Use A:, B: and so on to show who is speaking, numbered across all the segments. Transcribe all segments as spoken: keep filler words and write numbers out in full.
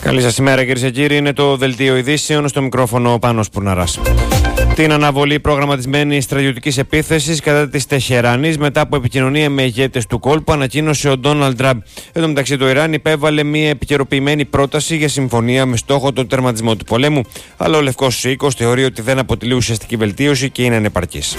A: Καλή σας ημέρα, κυρίες και κύριοι. Είναι το δελτίο ειδήσεων, στο μικρόφωνο ο Πάνος Πουρναράς. Την αναβολή προγραμματισμένης στρατιωτικής επίθεσης κατά της Τεχεράνης μετά από επικοινωνία με ηγέτες του κόλπου ανακοίνωσε ο Ντόναλντ Τραμπ. Εν τω μεταξύ, το Ιράν υπέβαλε μια επικαιροποιημένη πρόταση για συμφωνία με στόχο τον τερματισμό του πολέμου, αλλά ο Λευκός Οίκος θεωρεί ότι δεν αποτελεί ουσιαστική βελτίωση και είναι ανεπαρκής.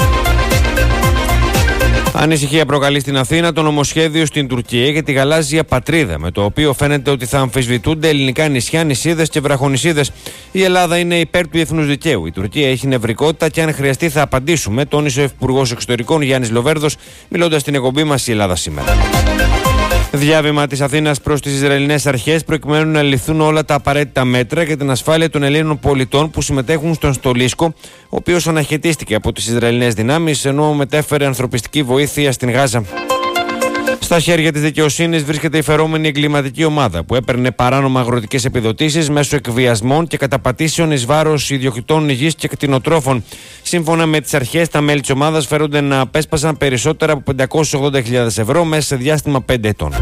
A: Ανησυχία προκαλεί στην Αθήνα το νομοσχέδιο στην Τουρκία για τη γαλάζια πατρίδα, με το οποίο φαίνεται ότι θα αμφισβητούνται ελληνικά νησιά, νησίδες και βραχονησίδες. Η Ελλάδα είναι υπέρ του διεθνούς δικαίου. Η Τουρκία έχει νευρικότητα και αν χρειαστεί θα απαντήσουμε, τόνισε ο Υπουργός Εξωτερικών Γιάννης Λοβέρδος, μιλώντας στην εκπομπή μας η Ελλάδα σήμερα. Διάβημα της Αθήνας προς τις Ισραηλινές αρχές προκειμένου να ληφθούν όλα τα απαραίτητα μέτρα για την ασφάλεια των Ελλήνων πολιτών που συμμετέχουν στον Στολίσκο, ο οποίος αναχαιτίστηκε από τις Ισραηλινές δυνάμεις ενώ μετέφερε ανθρωπιστική βοήθεια στην Γάζα. Στα χέρια της δικαιοσύνης βρίσκεται η φερόμενη εγκληματική ομάδα που έπαιρνε παράνομα αγροτικές επιδοτήσεις μέσω εκβιασμών και καταπατήσεων εις βάρος ιδιοκτητών γης και κτηνοτρόφων. Σύμφωνα με τις αρχές, τα μέλη της ομάδας φέρονται να απέσπασαν περισσότερα από πεντακόσιες ογδόντα χιλιάδες ευρώ μέσα σε διάστημα πέντε ετών.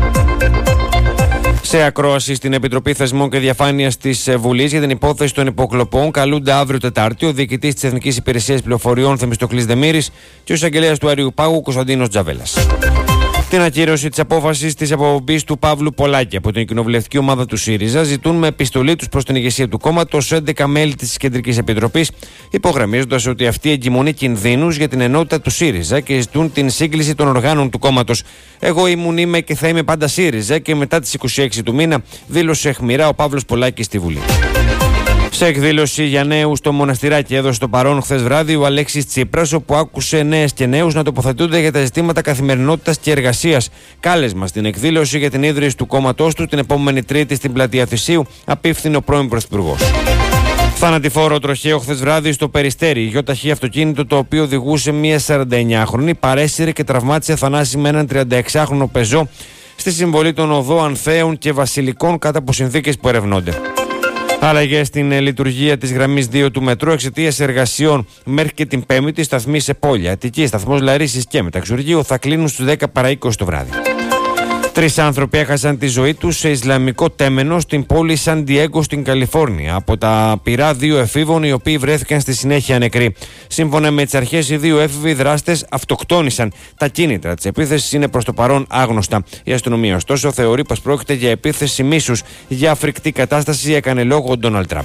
A: Σε ακρόαση στην Επιτροπή Θεσμών και Διαφάνειας της Βουλής για την υπόθεση των υποκλοπών καλούνται αύριο Τετάρτη ο διοικητής της Εθνικής Υπηρεσίας Πληροφοριών Θεμιστοκλής Δεμήρης και ο εισαγγελέας του Αριουπάγου Κωνσταντίνος Τζαβέλας. Την ακύρωση της απόφασης της αποπομπής του Παύλου Πολάκη από την κοινοβουλευτική ομάδα του ΣΥΡΙΖΑ ζητούν με επιστολή τους προς την ηγεσία του κόμματος έντεκα μέλη της Κεντρικής Επιτροπής, υπογραμμίζοντας ότι αυτή εγκυμονεί κινδύνους για την ενότητα του ΣΥΡΙΖΑ και ζητούν την σύγκληση των οργάνων του κόμματος. Εγώ ήμουν, είμαι και θα είμαι πάντα ΣΥΡΙΖΑ και μετά τις είκοσι έξι του μήνα, δήλωσε αιχμηρά ο Παύλος Πολάκης στη Βουλή. Σε εκδήλωση για νέους στο Μοναστηράκι έδωσε το παρόν χθες βράδυ ο Αλέξης Τσίπρας, όπου άκουσε νέες και νέους να τοποθετούνται για τα ζητήματα καθημερινότητας και εργασίας. Κάλεσμα στην εκδήλωση για την ίδρυση του κόμματός του την επόμενη Τρίτη στην πλατεία Θησίου απίφθινε ο πρώην Πρωθυπουργός. Θανατηφόρο τροχαίο χθες βράδυ στο Περιστέρι. Γιοταχή αυτοκίνητο το οποίο οδηγούσε μία σαρανταεννιάχρονη παρέσυρε και τραυμάτισε θανάση με έναν τριανταεξάχρονο πεζό στη συμβολή των οδό Ανθέων και Βασιλικών κάτω από συνθήκες που ερευνώνται. Αλλαγές στην λειτουργία της γραμμής δύο του μετρό εξαιτίας εργασιών μέχρι και την Πέμπτη. Σταθμοί σε Πόλια, Αττική, σταθμός Λαρίσης και Μεταξουργείου θα κλείνουν στους δέκα παρά είκοσι το βράδυ. Τρεις άνθρωποι έχασαν τη ζωή τους σε Ισλαμικό τέμενο στην πόλη Σαν Ντιέγκο στην Καλιφόρνια από τα πυρά δύο εφήβων, οι οποίοι βρέθηκαν στη συνέχεια νεκροί. Σύμφωνα με τις αρχές, οι δύο έφηβοι δράστες αυτοκτόνησαν. Τα κίνητρα της επίθεσης είναι προς το παρόν άγνωστα. Η αστυνομία, ωστόσο, θεωρεί πως πρόκειται για επίθεση μίσους. Για φρικτή κατάσταση έκανε λόγο ο Ντόναλντ Τραμπ.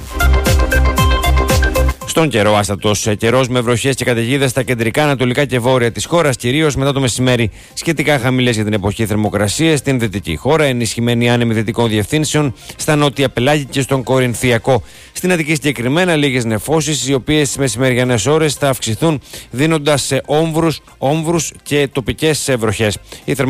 A: Στον καιρό, άστατος καιρός με βροχές και καταιγίδες στα κεντρικά, ανατολικά και βόρεια της χώρας, κυρίως μετά το μεσημέρι. Σχετικά χαμηλές για την εποχή θερμοκρασίες στην δυτική χώρα, ενισχυμένη άνεμη δυτικών διευθύνσεων στα νότια Πελάγη και στον Κορινθιακό. Στην Αττική συγκεκριμένα λίγες νεφώσεις, οι οποίες στις μεσημεριανές ώρες θα αυξηθούν, δίνοντας σε όμβρους, όμβρους και τοπικές βροχές.